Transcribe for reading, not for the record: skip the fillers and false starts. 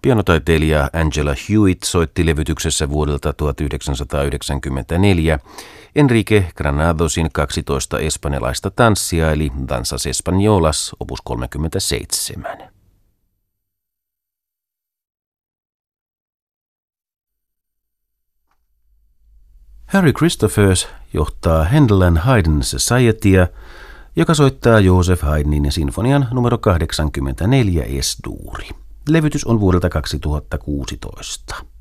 Pianotaiteilija Angela Hewitt soitti levytyksessä vuodelta 1994 Enrique Granadosin 12 espanjalaista tanssia eli Danzas Españolas opus 37. Harry Christophers johtaa Handel and Haydn Societya, joka soittaa Joseph Haydnin sinfonian numero 84 Es-duuri. Levytys on vuodelta 2016.